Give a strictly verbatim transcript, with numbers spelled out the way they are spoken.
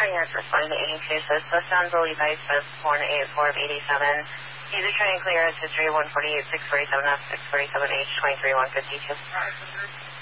York responding to eighty-two, says southbound Levi Smith, Horn eight four of eighty-seven. User train clear at history one forty-eight, six forty-seven F, six forty-seven H, twenty-three one fifty-two.